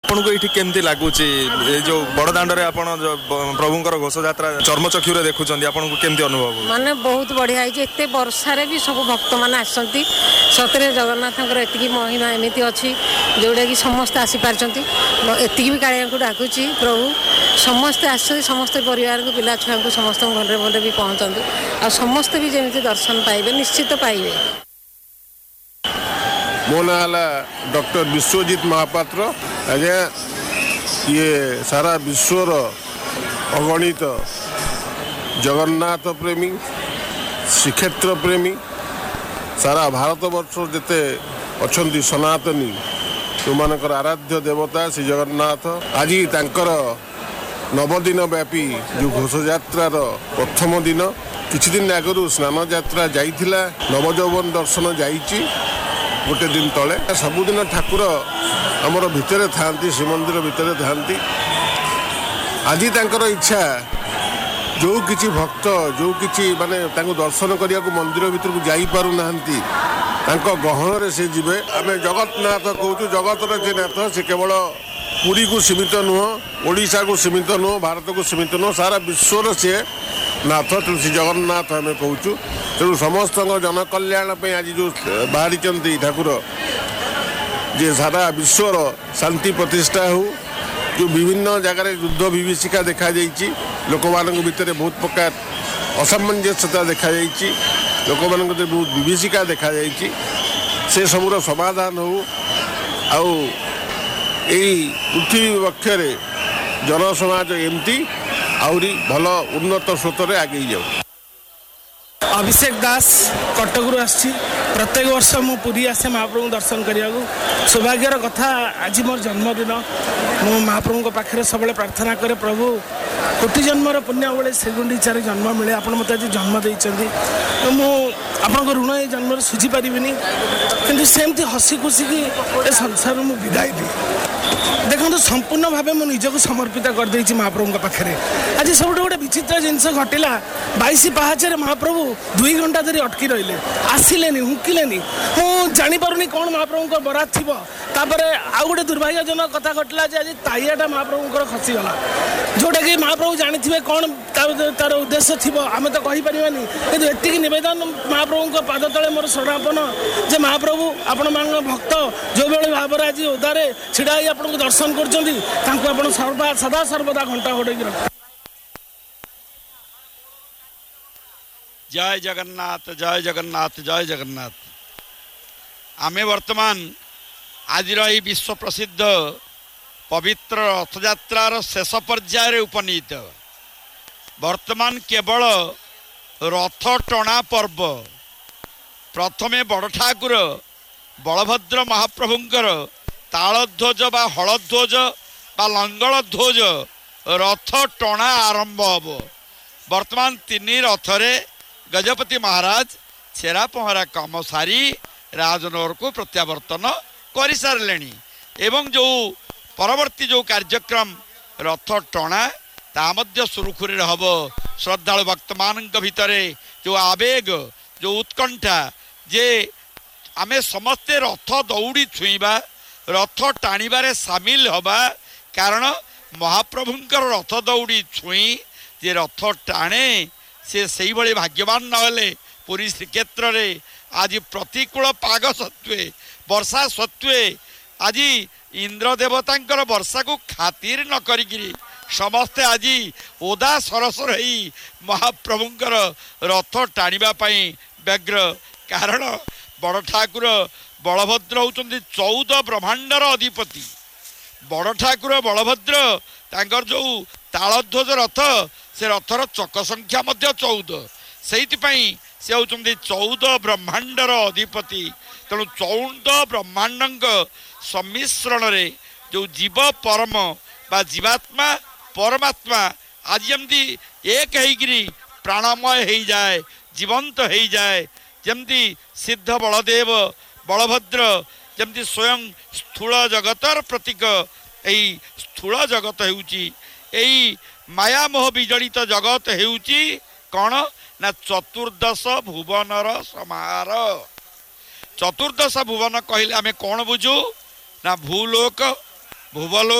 आपन को ये केमती लगुच जो बड़दाण्ड रे आपण प्रभुंकर घोषयात्रा चर्मचक्षु देखुं आपन को केमती अनुभव माने बहुत बढ़िया एत वर्षा भी सब भक्त मैंने आसती सतरे जगन्नाथर एति महिमा एमती अच्छी जोटा कि समस्ते आसीपारती एति भी कालिया को डाकुची प्रभु समस्ते आस समस्त परिवार को पिला छुआ को समस्त भले भले भी पहुँचतु आ समस्ते भी जमी दर्शन पाइबे निश्चित पाइबे। मो ना डॉक्टर विश्वजीत महापात्र आज्ञा ये सारा विश्वर अगणित जगन्नाथ प्रेमी श्रीक्षेत्र प्रेमी सारा भारत वर्ष जिते अच्छा सनातनी जो मानकर आराध्य देवता श्री जगन्नाथ आज तांकर नवदिन व्यापी जो घोषयात्रार प्रथम दिन किछि दिन आगु स्नान यात्रा जाइथिला नवजौवन दर्शन जाइछि गोटे दिन तले सबुदिन ठाकुर आमर भितर था श्रीमंदिर भितर था आज तांकर इच्छा जो किछि भक्त जो किछि माने तांको दर्शन करिया को मंदिर भीतर को जाई पारु नाहंती तांको गहन से जीवे आमे जगन्नाथ कहूँ जगतर जे नाथ से केवल पुरी को सीमित नुह ओडिशा को सीमित नुह भारत को सीमित नुह सारा विश्वर से नाथ श्री जगन्नाथ आम कहूँ तेणु समस्त जनकल्याण आज जो बाहरी ठाकुर जे सारा विश्वर शांति प्रतिष्ठा हो जो विभिन्न जगार युद्ध विभीषिका देखा लोक मान भितर बहुत प्रकार असामंजस्यता देखा लोक मान बहुत विभीषिका देखा से सबूर समाधान हो आउ पृथ्वी वक्षर जनसमाज एमती आउरी भल उन्नत स्रोत आगे जाऊ। अभिषेक दास कटकरू आसी प्रत्येक वर्ष मु पुरी आसे महाप्रभु दर्शन करने सौभाग्यर कथा आज मोर जन्मदिन मु महाप्रभु पाखे सब प्रार्थना करे प्रभु कोटि जन्मर पुण्य बड़े श्रीगुंडीचार जन्म मिले आप मत आज जन्म देते मुझे ऋण ये जन्म सुझी पारि कि सेमती हसी खुशी की संसार मु विदाय दी देखो संपूर्ण भाव मु निजक समर्पित करदे महाप्रभु पाखे आज सब गोटे विचित्र जिनस घटला 22 पाहाचर महाप्रभु 2 घंटा धरी अटकी रही आसिले हुकिले मुझे जापारूनी कौन महाप्रभु बरात थी तापर आउ गोटे दुर्भाग्यजनक कथा घटला आज ताइयाटा महाप्रभु खसीगला जोटा कि महाप्रभु जानी कौन तार उद्देश्य थी आम तो कहीपर कि एति नवेदन महाप्रभु पाद तले मोर शरणापन जे महाप्रभु आपण मान भक्त जो भाई भाव में आज ओदारे छिड़ा आपको दर्शन कर सदा सर्वदा घंटा घोड़े रख। जय जगन्नाथ जय जगन्नाथ जय जगन्नाथ। आमे वर्तमान आज विश्व प्रसिद्ध पवित्र रथयात्रार शेष पर्यायर उपनीत वर्तमान केवल रथ टणा पर्व प्रथमे बड़ ठाकुर बलभद्र महाप्रभुंकर तालध्वज बा हलध्वज बा लंगल ध्वज रथ टणा आरंभ हब। वर्तमान 3 रथरे गजपति महाराज छेरा पहरा काम सारी राजनगर को प्रत्यावर्तन कर सारे एवं जो परवर्ती जो कार्यक्रम रथ टणा ता मध्य सुरुखुरी हम श्रद्धालु भक्त मान भितर जो आवेग जो उत्कंठा जे आमे समस्ते रथ दौड़ी छुईबा रथ टाणीबारे सामिल हवा कारण महाप्रभुंकर रथ दौड़ी छुई जे रथ टाणे से सही भली भाग्यवान नहले पुरी श्रीक्षेत्र रे आज प्रतिकूल पाग सत्वे वर्षा सत्वे आज इंद्र देवतांकर वर्षा को खातिर न करी समस्ते आज ओदा सरसर ही महाप्रभुंकर रथ टाणीबा पई व्यग्र कारण बड़ ठाकुर बलभद्र होउचंदी 14 ब्रह्मांडर अधिपति बड़ ठाकुर बलभद्र तांकर जो तालध्वज रथ से रथर चक संख्या मध्य 14 से होउचंदी 14 ब्रह्मांडर अधिपति तेणु 14 ब्रह्मांड सम्मिश्रण रे जो जीव परम बा जीवात्मा परमात्मा आज जमती एक होगी प्राणमय हो जाए जीवंत हो जाए जमती सिद्ध बलदेव बलभद्र जमती स्वयं स्थूल जगतर प्रतीक यही स्थूल जगत होई मायामोह विजड़ित जगत होउची कौन ना चतुर्दश भुवनर समाहार। चतुर्दश भुवन कहले आमे कौन बुझू ना भूलोक भुवलोक